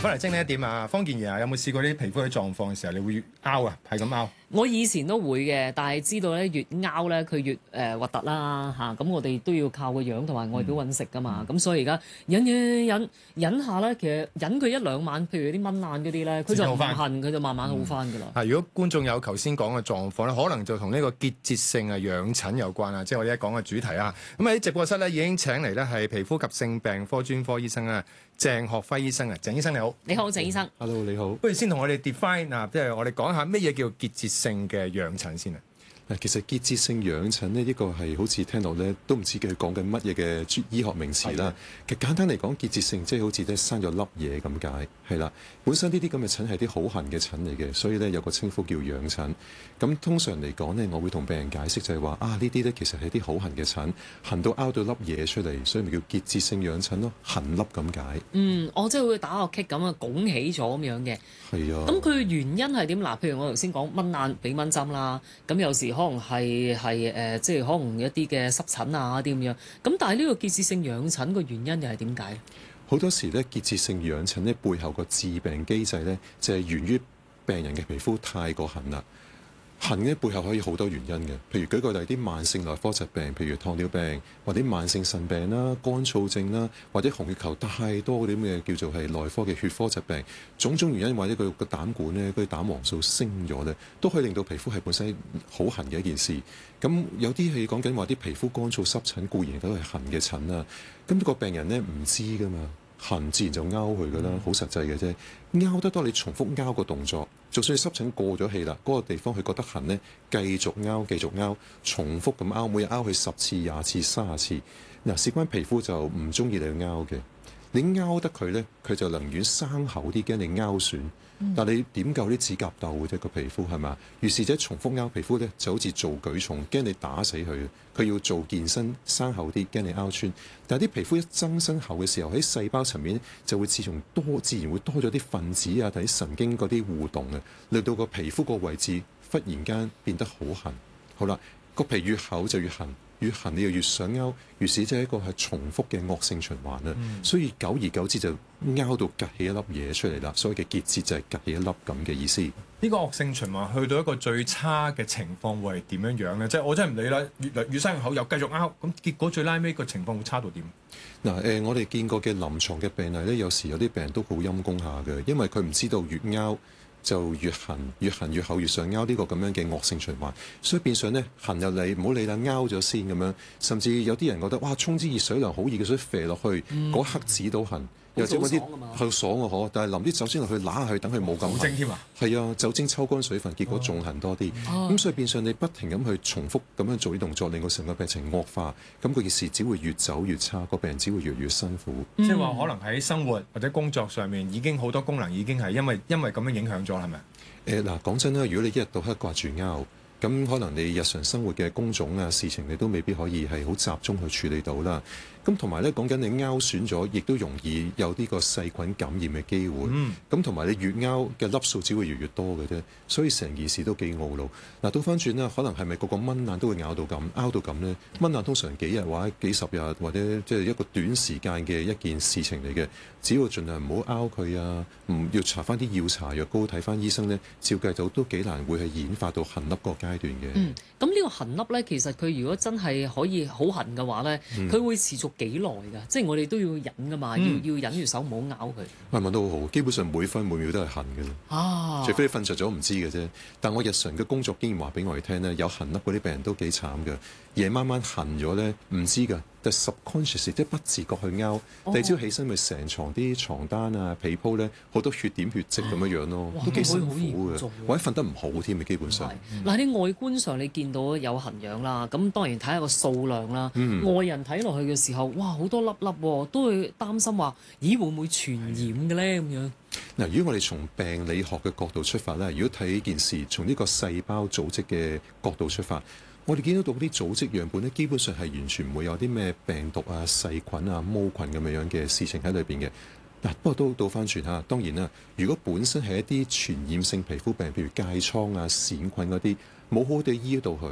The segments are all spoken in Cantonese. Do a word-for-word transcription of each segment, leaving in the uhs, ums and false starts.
翻嚟精靈一點啊，方健儀啊，有冇試過啲皮膚嘅狀況嘅時候，你會拗啊，係咁拗？ 我以前都會嘅，但係知道咧越拗咧佢越誒核突啦嚇，咁、啊、我哋都要靠個樣同埋外表揾食噶嘛，咁、嗯、所以而家忍忍忍忍下咧，其實忍佢一兩晚，譬如啲蚊爛嗰啲咧，佢就唔痕，佢就慢慢好翻噶啦。 啊、嗯，如果觀眾有頭先講嘅狀況咧，可能就同呢個結節性嘅養疹有關啊，即係我哋一講嘅主題啊。咁喺直播室咧已經請嚟咧係皮膚及性病科專科醫生啊，鄭學輝醫生啊，鄭醫生你好。 你好，鄭醫生。 Hello， 你好。 不如先同我哋 define 啊，即係我哋講下乜嘢叫結節性嘅養疹先啊。 嗱，其實結節性養疹呢，呢個係好似聽到咧都唔知佢講緊乜嘢嘅醫學名詞啦。其實簡單嚟講，結節性即係好似咧生咗粒嘢咁解，係啦。本身呢啲咁嘅疹係啲好痕嘅疹嚟嘅，所以咧有個稱呼叫養疹。咁通常嚟講呢，我會同病人解釋就係話啊，呢啲咧其實係啲好痕嘅疹，痕到拗到粒嘢出嚟，所以咪叫結節性養疹咯，痕粒咁解。 嗯，我即係會打個棘咁啊，拱起咗咁樣嘅。係啊。咁佢嘅原因係點？嗱，譬如我頭先講蚊爛俾蚊針啦，咁有時可能係係誒，即係可能一啲嘅濕疹啊啲咁樣。咁但係呢個結節性養疹個原因又係點解？好多時咧，結節性養疹咧背後個致病機制咧，就係源於病人嘅皮膚太過痕啦。痕嘅背後可以好多原因嘅，譬如舉個例，啲慢性內科疾病，譬如糖尿病或者慢性腎病啦、乾燥症啦，或者紅血球太多嗰啲咩叫做係內科嘅血科疾病，種種原因或者佢個膽管咧，佢膽黃素升咗咧，都可以令到皮膚係本身好痕嘅一件事。咁有啲係講緊話啲皮膚乾燥濕疹固然都係痕嘅疹啊，咁個病人咧唔知㗎嘛。痕自然就拗佢噶啦，好實際嘅啫。拗得多，你重複拗個動作，就算你濕疹過咗氣啦，嗰、那個地方佢覺得痕呢，繼續拗，繼續拗，重複咁拗，每日拗佢十次、廿次、三十次。嗱，事關皮膚就唔中意你去拗嘅，你拗得佢呢，佢就寧願生厚啲，驚你拗損。但你點夠啲指甲鬥嘅啫？個皮膚係嘛？於是者重複拗皮膚咧，就好似做舉重，驚你打死佢。佢要做健身，生厚啲，驚你拗穿。但係啲皮膚一增生厚嘅時候，喺細胞層面就會自從多自然會多咗啲分子啊，同啲神經嗰啲互動啊，令到個皮膚個位置忽然間變得好痕。好啦，個皮越厚就越痕。越痕你又越想拗，於是就係一個係重複嘅惡性循環啦。嗯、所以久而久之就拗到趌起一粒嘢出嚟啦。所謂嘅結節就係趌起一粒咁嘅意思。 呢個惡性循環去到一個最差嘅情況會係點樣樣咧？即係我真係唔理啦，越嚟越生越厚又繼續拗，咁結果最拉尾個情況會差到點？ 嗱誒、呃，我哋見過嘅臨床嘅病例咧，有時有啲病人都好陰功下嘅，因為佢唔知道越拗就越痕，越痕越厚，越想拗呢個咁樣嘅惡性循環，所以變相咧痕又嚟，唔好理啦，拗咗先咁樣。甚至有啲人覺得哇，沖支熱水涼好熱嘅水射落去，嗰、嗯、刻止到痕。又或者嗰啲係爽啊可，但係淋啲酒精落去揦下去，等佢冇咁痕。酒精添啊？係啊，酒精抽乾水分，結果仲痕多啲。咁、哦、所以變相你不停咁去重複咁樣做啲動作，令到成個病情惡化。咁個件事只會越走越差，個病人只會越嚟越辛苦。 嗯、即係話可能喺生活或者工作上面已經好多功能已經係因為因為咁樣影響咗，係咪？ 誒嗱、呃，講真啦，如果你一日到黑掛住拗，咁可能你日常生活嘅工種啊事情，你都未必可以係好集中去處理到啦。咁同埋咧，講緊你拗損咗，亦都容易有呢個細菌感染嘅機會。咁同埋你越拗嘅粒數只會越嚟越多嘅啫，所以成件事都幾懊惱。嗱，倒翻轉啦，可能係咪個個蚊爛都會咬到咁，拗到咁呢？蚊爛通常幾日或者幾十日，或者即係一個短時間嘅一件事情嚟嘅。只要盡量唔好拗佢啊，唔要搽翻啲藥搽藥膏，睇翻醫生呢，照計就都幾難會係演化到痕粒個階段嘅。 嗯，咁呢個痕粒呢，其實佢如果真係可以好痕嘅話呢，佢、嗯、會持續幾耐㗎？即係我哋都要忍噶嘛，嗯、要要忍住手唔好咬佢。 問問都好好，基本上每分每秒都係痕嘅啦。啊，除非你瞓着咗唔知嘅啫。但我日常嘅工作經驗話俾我哋聽呢，有痕粒嗰啲病人都幾慘嘅。夜晚晚痕咗呢，唔知㗎，但 subconscious 即係不自覺去拗。第二朝起身咪成床啲床單啊、被鋪咧，好多血點血跡咁樣樣咯，都幾辛苦嘅。或者瞓得唔好添嘅，基本上。嗱，喺外觀上你見到有痕癢啦，咁當然睇下個數量啦。嗯、外人睇落去嘅時候，哇，好多粒粒喎，都會擔心話，咦，會唔會傳染嘅咧？咁樣。 嗱，如果我哋從病理學嘅角度出發咧，如果睇呢件事從呢個細胞組織嘅角度出發。我哋見到到啲組織樣本咧，基本上係完全唔會有啲咩病毒啊、細菌啊、毛菌咁樣樣嘅事情喺裏邊嘅。嗱，不過都倒翻轉嚇，當然啦，如果本身係一啲傳染性皮膚病，譬如疥瘡啊、癬菌嗰啲，冇好好地醫到佢，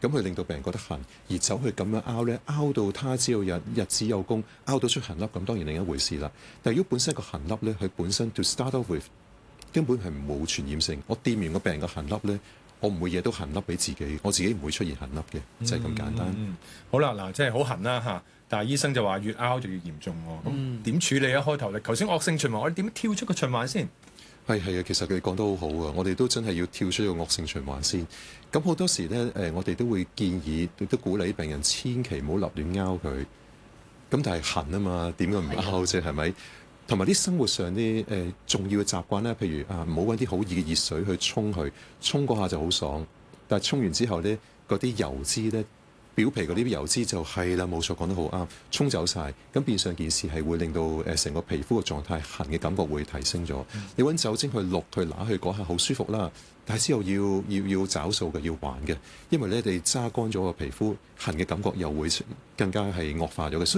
咁佢令到病人覺得痕，而走去咁樣拗咧，拗到他朝有日，日子有功，拗到出痕粒，咁當然另一回事啦。但係如果本身個痕粒咧，佢本身 to start off with 根本係冇傳染性，我掂完個病人個痕粒咧，我唔會惹到痕粒俾自己，我自己唔會出現痕粒嘅，就係、是、咁簡單。 嗯嗯、好啦，嗱，即係好痕啦嚇，但係醫生就話越拗就越嚴重喎。咁點、嗯、處理啊？開頭咧，頭先惡性循環，我哋點跳出個循環先？ 係係啊，其實佢講得好好啊！我哋都真係要跳出個惡性循環先。咁好多時咧，誒，我哋都會建議，亦都鼓勵病人千祈唔好立亂拗佢。咁但係痕啊嘛，點解唔拗啫？係咪？同埋啲生活上啲誒重要嘅習慣咧，譬如啊，唔好揾啲好熱嘅熱水去沖佢，沖嗰下就好爽。但係沖完之後咧，嗰啲油脂咧，表皮嗰啲油脂就係啦，冇錯，講得好啱，沖走晒，咁變相件事係會令到誒成個皮膚嘅狀態痕嘅感覺會提升咗。嗯、你揾酒精去淥去揦去嗰下好舒服啦，但係之後要要要找數嘅，要還嘅，因為咧你揸乾咗個皮膚痕嘅感覺又會更加係惡化咗嘅。